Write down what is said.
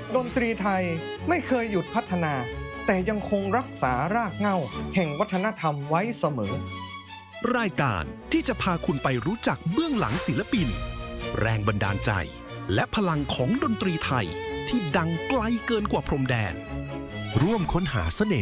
ดนตรีไทยไม่เคยหยุดพัฒนาแต่ยังคงรักษารากเหง้าแห่งวัฒนธรรมไว้เสมอรายการที่จะพาคุณไปรู้จักเบื้องหลังศิลปินแรงบันดาลใจและพลังของดนตรีไทยที่ดังไกลเกินกว่าพรมแดนร่วมค้นหาเสน่ห์